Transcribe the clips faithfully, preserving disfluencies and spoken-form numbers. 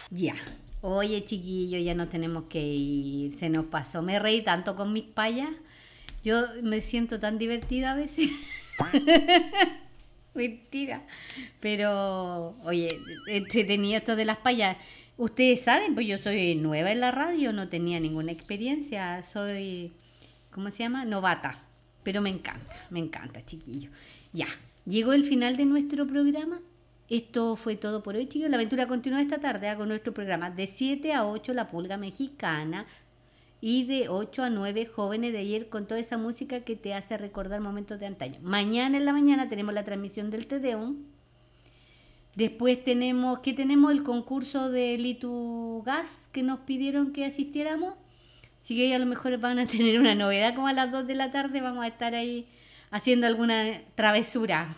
Ya. Oye, chiquillo, ya nos tenemos que ir. Se nos pasó. Me reí tanto con mis payas. Yo me siento tan divertida a veces. Mentira. Pero, oye, entretenido esto de las payas. Ustedes saben, pues yo soy nueva en la radio, no tenía ninguna experiencia. Soy, ¿cómo se llama? Novata. Pero me encanta, me encanta, chiquillo. Ya, llegó el final de nuestro programa. Esto fue todo por hoy, chicos. La aventura continúa esta tarde, ¿ah? Con nuestro programa de siete a ocho, La Pulga Mexicana. Y de ocho a nueve, Jóvenes de Ayer, con toda esa música que te hace recordar momentos de antaño. Mañana en la mañana tenemos la transmisión del Te Deum. Después tenemos, ¿qué tenemos? El concurso de Litu Gas, que nos pidieron que asistiéramos. Así que a lo mejor van a tener una novedad, como a las dos de la tarde vamos a estar ahí haciendo alguna travesura.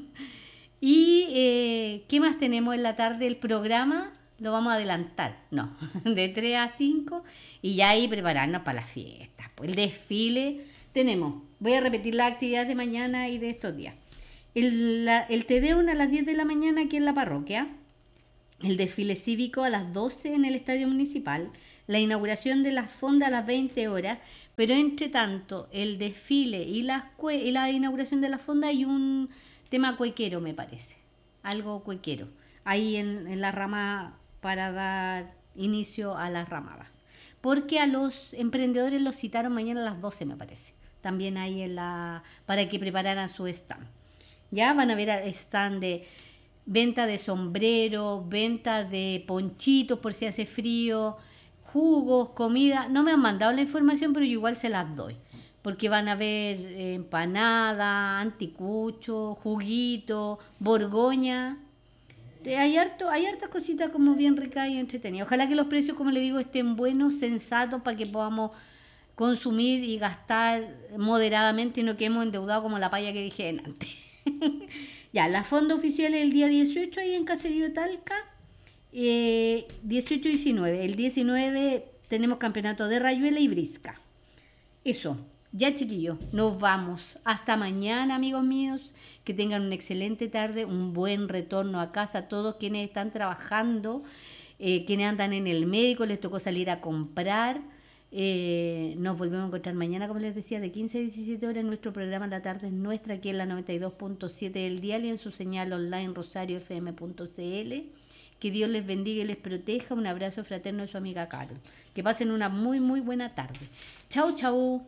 Y eh, ¿qué más tenemos en la tarde? El programa lo vamos a adelantar, no, de tres a cinco, y ya ahí prepararnos para las fiestas. Pues el desfile tenemos, voy a repetir las actividades de mañana y de estos días. El, la, el Te Deum a las diez de la mañana aquí en la parroquia, el desfile cívico a las doce en el Estadio Municipal, la inauguración de la fonda a las veinte horas, pero entre tanto el desfile y la, y la inauguración de la fonda hay un tema cuequero, me parece, algo cuequero, ahí en, en la rama para dar inicio a las ramadas, porque a los emprendedores los citaron mañana a las doce, me parece, también ahí en la, para que prepararan su stand. Ya van a ver stand de venta de sombreros, venta de ponchitos por si hace frío, jugos, comida. No me han mandado la información, pero yo igual se las doy. Porque van a ver empanada, anticucho, juguito, borgoña. Hay harto, hay hartas cositas como bien ricas y entretenidas. Ojalá que los precios, como le digo, estén buenos, sensatos, para que podamos consumir y gastar moderadamente y no quedemos endeudados como la paya que dije antes. Ya, la fonda oficial es el día dieciocho ahí en Caserío Talca, eh, dieciocho y diecinueve. El diecinueve tenemos campeonato de rayuela y brisca. Eso, ya chiquillos, nos vamos. Hasta mañana, amigos míos. Que tengan una excelente tarde, un buen retorno a casa. Todos quienes están trabajando, eh, quienes andan en el médico, les tocó salir a comprar. Eh, nos volvemos a encontrar mañana, como les decía, de quince a diecisiete horas en nuestro programa La Tarde es Nuestra, aquí en la noventa y dos punto siete del dial y en su señal online rosario f m punto c l. Que Dios les bendiga y les proteja. Un abrazo fraterno de su amiga Carol. Que pasen una muy, muy buena tarde. Chau, chau.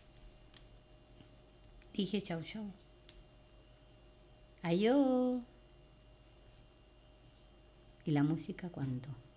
Dije chau, chau. Adiós. ¿Y la música cuándo?